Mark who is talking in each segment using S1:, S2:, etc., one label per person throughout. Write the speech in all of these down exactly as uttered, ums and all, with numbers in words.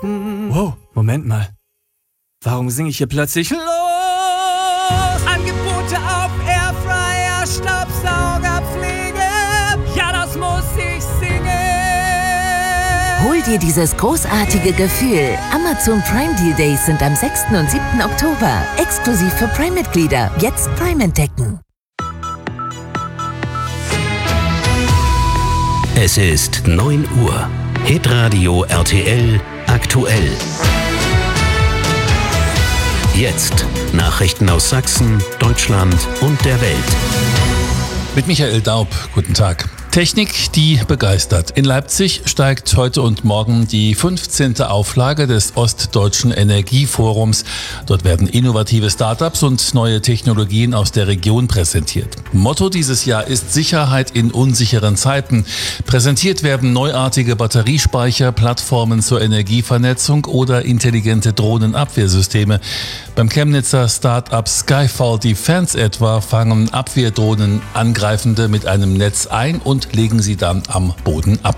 S1: Weihnachten.
S2: Wow, Moment mal. Warum singe ich hier plötzlich los?
S1: Angebote auf Airfryer, Staubsaugerpflege. Ja, das muss ich singen.
S3: Hol dir dieses großartige Gefühl. Amazon Prime Deal Days sind am sechsten und siebten Oktober. Exklusiv für Prime-Mitglieder. Jetzt Prime entdecken.
S4: Es ist neun Uhr. Hitradio R T L aktuell. Jetzt Nachrichten aus Sachsen, Deutschland und der Welt.
S5: Mit Michael Daub, guten Tag. Technik, die begeistert. In Leipzig steigt heute und morgen die fünfzehnte Auflage des Ostdeutschen Energieforums. Dort werden innovative Startups und neue Technologien aus der Region präsentiert. Motto dieses Jahr ist Sicherheit in unsicheren Zeiten. Präsentiert werden neuartige Batteriespeicher, Plattformen zur Energievernetzung oder intelligente Drohnenabwehrsysteme. Beim Chemnitzer Start-up Skyfall Defense etwa fangen Abwehrdrohnen Angreifende mit einem Netz ein und legen sie dann am Boden ab.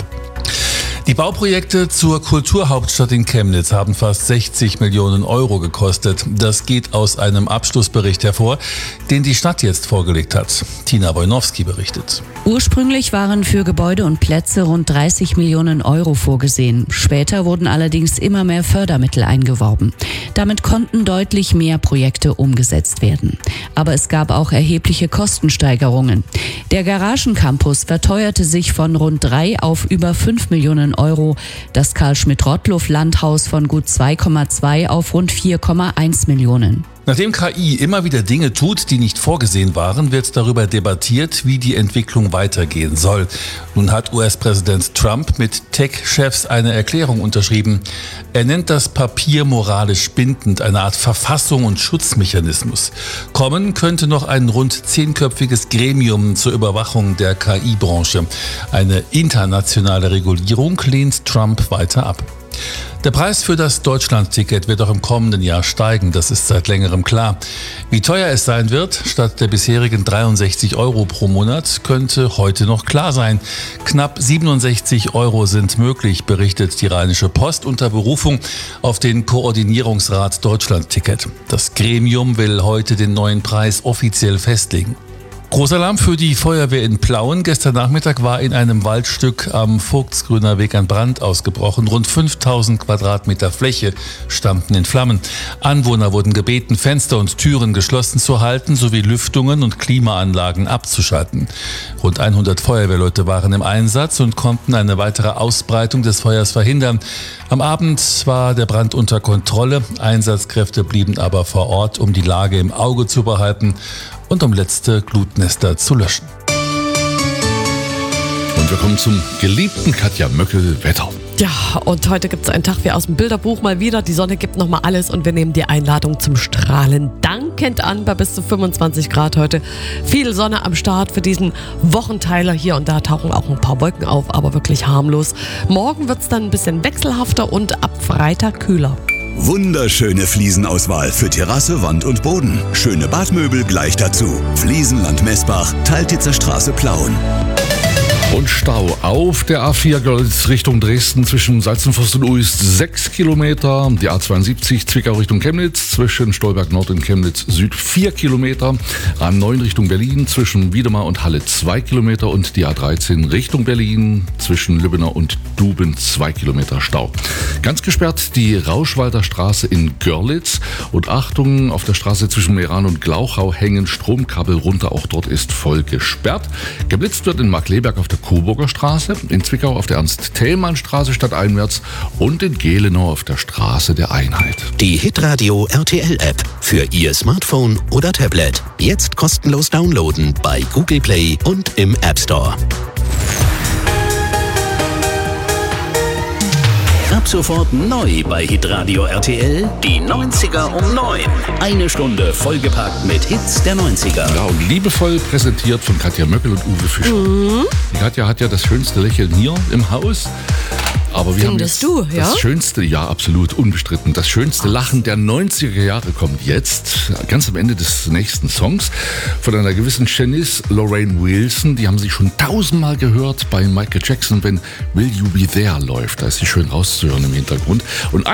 S5: Die Bauprojekte zur Kulturhauptstadt in Chemnitz haben fast sechzig Millionen Euro gekostet. Das geht aus einem Abschlussbericht hervor, den die Stadt jetzt vorgelegt hat. Tina Wojnowski berichtet.
S6: Ursprünglich waren für Gebäude und Plätze rund dreißig Millionen Euro vorgesehen. Später wurden allerdings immer mehr Fördermittel eingeworben. Damit konnten deutlich mehr Projekte umgesetzt werden. Aber es gab auch erhebliche Kostensteigerungen. Der Garagencampus verteuerte sich von rund drei auf über fünf Millionen Euro. Das Karl-Schmidt-Rottluff-Landhaus von gut zwei Komma zwei auf rund vier Komma eins Millionen.
S5: Nachdem K I immer wieder Dinge tut, die nicht vorgesehen waren, wird darüber debattiert, wie die Entwicklung weitergehen soll. Nun hat U S-Präsident Trump mit Tech-Chefs eine Erklärung unterschrieben. Er nennt das Papier moralisch bindend, eine Art Verfassung und Schutzmechanismus. Kommen könnte noch ein rund zehnköpfiges Gremium zur Überwachung der K I-Branche. Eine internationale Regulierung lehnt Trump weiter ab. Der Preis für das Deutschland-Ticket wird auch im kommenden Jahr steigen, das ist seit längerem klar. Wie teuer es sein wird, statt der bisherigen dreiundsechzig Euro pro Monat, könnte heute noch klar sein. Knapp siebenundsechzig Euro sind möglich, berichtet die Rheinische Post unter Berufung auf den Koordinierungsrat Deutschland-Ticket. Das Gremium will heute den neuen Preis offiziell festlegen. Großalarm für die Feuerwehr in Plauen. Gestern Nachmittag war in einem Waldstück am Vogtsgrüner Weg ein Brand ausgebrochen. Rund fünftausend Quadratmeter Fläche standen in Flammen. Anwohner wurden gebeten, Fenster und Türen geschlossen zu halten, sowie Lüftungen und Klimaanlagen abzuschalten. Rund hundert Feuerwehrleute waren im Einsatz und konnten eine weitere Ausbreitung des Feuers verhindern. Am Abend war der Brand unter Kontrolle. Einsatzkräfte blieben aber vor Ort, um die Lage im Auge zu behalten und um letzte Glutnester zu löschen.
S7: Und wir kommen zum geliebten Katja Möckel Wetter.
S8: Ja, und heute gibt es einen Tag wie aus dem Bilderbuch mal wieder. Die Sonne gibt nochmal alles und wir nehmen die Einladung zum Strahlen dankend an bei bis zu fünfundzwanzig Grad heute. Viel Sonne am Start für diesen Wochenteiler. Hier und da tauchen auch ein paar Wolken auf, aber wirklich harmlos. Morgen wird es dann ein bisschen wechselhafter und ab Freitag kühler.
S9: Wunderschöne Fliesenauswahl für Terrasse, Wand und Boden. Schöne Badmöbel gleich dazu. Fliesenland Messbach, Teiltitzer Straße Plauen.
S7: Und Stau auf der A vier Görlitz Richtung Dresden zwischen Salzenforst und Uist sechs Kilometer. Die A zweiundsiebzig Zwickau Richtung Chemnitz zwischen Stolberg Nord und Chemnitz Süd vier Kilometer. A neun Richtung Berlin zwischen Wiedemar und Halle zwei Kilometer. Und die A dreizehn Richtung Berlin zwischen Lübbenau und Duben zwei Kilometer Stau. Ganz gesperrt die Rauschwalder Straße in Görlitz. Und Achtung, auf der Straße zwischen Meran und Glauchau hängen Stromkabel runter. Auch dort ist voll gesperrt. Geblitzt wird in Markleberg auf der Coburger Straße, in Zwickau auf der Ernst-Thälmann-Straße stadteinwärts und in Gelenau auf der Straße der Einheit.
S4: Die Hitradio R T L-App für Ihr Smartphone oder Tablet. Jetzt kostenlos downloaden bei Google Play und im App Store. Ab sofort neu bei Hitradio R T L, die neunziger um neun. Eine Stunde vollgepackt mit Hits der neunziger.
S7: Ja, und liebevoll präsentiert von Katja Möckel und Uwe Fischer. Mhm. Die Katja hat ja das schönste Lächeln hier im Haus. Aber wir
S8: Findest
S7: haben
S8: du, ja?
S7: Das schönste, ja, absolut, unbestritten. Das schönste Lachen der neunziger Jahre kommt jetzt, ganz am Ende des nächsten Songs, von einer gewissen Janice Lorraine Wilson. Die haben Sie schon tausendmal gehört bei Michael Jackson, wenn Will You Be There läuft. Da ist sie schön rauszuhören im Hintergrund. Und